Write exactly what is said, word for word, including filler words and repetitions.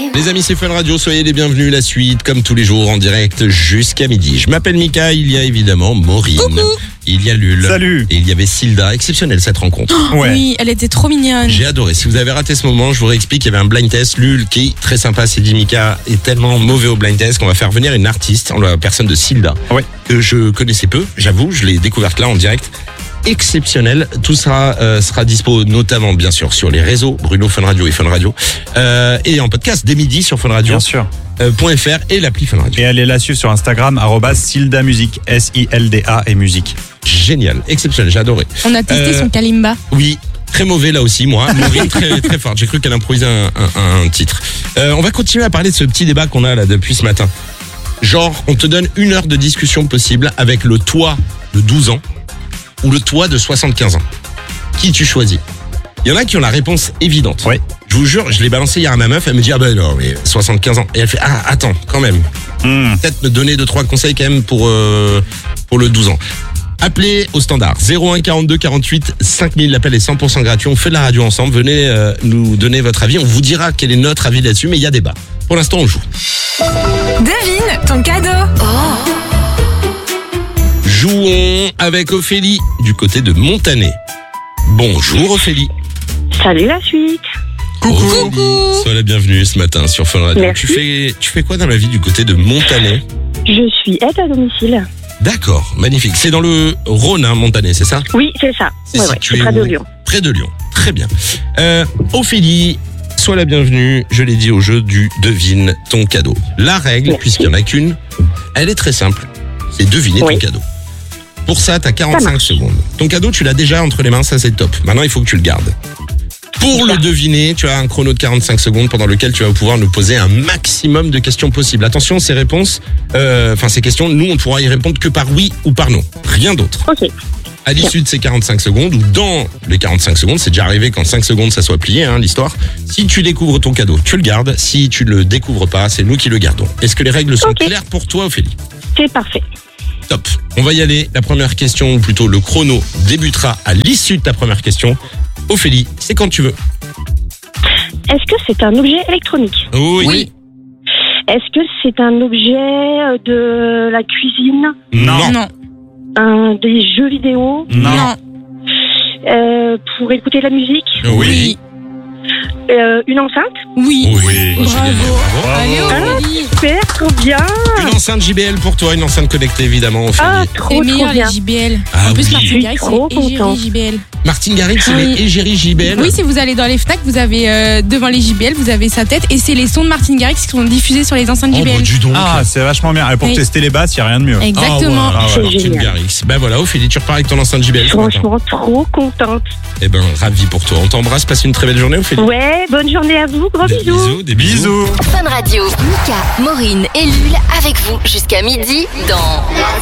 Les amis, c'est Fun Radio, soyez les bienvenus. La suite, comme tous les jours, en direct jusqu'à midi. Je m'appelle Mika, il y a évidemment Maureen. Coucou. Il y a Lul. Salut. Et il y avait Silda. Exceptionnelle cette rencontre. Oh, Ouais. Oui, elle était trop mignonne. J'ai adoré. Si vous avez raté ce moment, je vous réexplique. Il y avait un blind test. Lul, qui très sympa, s'est dit Mika est tellement mauvais au blind test qu'on va faire venir une artiste, en la personne de Silda, Ouais. que je connaissais peu, j'avoue. Je l'ai découverte là en direct. Exceptionnel. Tout ça euh, sera dispo notamment bien sûr sur les réseaux Bruno Fun Radio et Fun Radio euh, et en podcast dès midi sur Fun Radio Bien sûr. euh, .fr et l'appli Fun Radio. Et allez la suivre sur Instagram, arobase Silda Musique, S I L D A et musique. Génial, exceptionnel, j'ai adoré. On a testé Euh, son kalimba. Oui, très mauvais là aussi moi. Maureen très très forte. J'ai cru qu'elle improvisait un, un, un titre. Euh, on va continuer à parler de ce petit débat qu'on a là depuis ce matin. Genre, on te donne une heure de discussion possible avec le toi de douze ans ou le toi de soixante-quinze ans. Qui tu choisis? Il y en a qui ont la réponse évidente. Ouais. Je vous jure, je l'ai balancé hier à ma meuf, elle me dit ah ben non mais soixante-quinze ans. Et elle fait ah attends quand même. Mmh. Peut-être me donner deux trois conseils quand même pour euh, pour le douze ans. Appelez au standard zéro un quarante-deux quarante-huit cinq mille, l'appel est cent pour cent gratuit, on fait de la radio ensemble, venez euh, nous donner votre avis, on vous dira quel est notre avis là-dessus, mais il y a débat. Pour l'instant on joue. Devine ton cadeau. Jouons avec Ophélie du côté de Montané. Bonjour Ophélie. Salut la suite. Ophélie, sois la bienvenue ce matin sur Fun Radio. Merci. Tu fais tu fais quoi dans la vie du côté de Montané? Je suis aide à domicile. D'accord, magnifique. C'est dans le Rhône, hein, Montané, c'est ça? Oui, c'est ça. C'est Ouais, ouais, situé c'est près de où? Lyon. Près de Lyon, très bien. Euh, Ophélie, sois la bienvenue, je l'ai dit au jeu du devine ton cadeau. La règle, Merci. puisqu'il n'y en a qu'une, elle est très simple, c'est deviner Oui. ton cadeau. Pour ça, tu as Ça quarante-cinq marche. secondes. Ton cadeau, tu l'as déjà entre les mains, ça c'est top. Maintenant, il faut que tu le gardes. Pour le deviner, tu as un chrono de quarante-cinq secondes pendant lequel tu vas pouvoir nous poser un maximum de questions possibles. Attention, ces réponses, euh, enfin ces questions, nous on ne pourra y répondre que par oui ou par non. Rien d'autre. Ok. À l'issue de ces quarante-cinq secondes, ou dans les quarante-cinq secondes, c'est déjà arrivé qu'en cinq secondes ça soit plié, hein, l'histoire. Si tu découvres ton cadeau, tu le gardes. Si tu le découvres pas, c'est nous qui le gardons. Est-ce que les règles sont Ok. claires pour toi, Ophélie? C'est parfait. Top. On va y aller. La première question, ou plutôt le chrono, débutera à l'issue de ta première question. Ophélie, c'est quand tu veux. Est-ce que c'est un objet électronique? Oui. Oui. Est-ce que c'est un objet de la cuisine? Non. Non. Un des jeux vidéo? Non. Euh, pour écouter la musique? Oui. Euh, une enceinte? Oui. Oui. Bravo. Génial. Bravo. Allez, Ah, Ophélie. super, trop bien. Une enceinte J B L pour toi, une enceinte connectée évidemment, Ophélie. Ah, C'est trop, trop meilleur les bien. J B L. Ah En plus, oui. Martin Je suis Garrix, trop c'est égérie contente. J B L. Martine Garrix, c'est Oui. les égéries J B L. Oui, si vous allez dans les Fnac, vous avez euh, devant les J B L, vous avez sa tête et c'est les sons de Martin Garrix qui sont diffusés sur les enceintes Oh, J B bah, L. dis donc. Ah, c'est vachement bien. Et pour Oui. tester les basses, il n'y a rien de mieux. Exactement. Ah ouais, C'est Martine génial. Garrix. Ben voilà, Ophélie, tu repars avec ton enceinte J B L. ce matin. Franchement, trop contente. Eh ben, ravi pour toi. On t'embrasse, passe une très belle journée, Ophélie. Ouais, bonne journée à vous. Gros Des bisous. bisous, des bisous. Bisous. Fun Radio. Mika, Maureen et Lul avec vous jusqu'à midi dans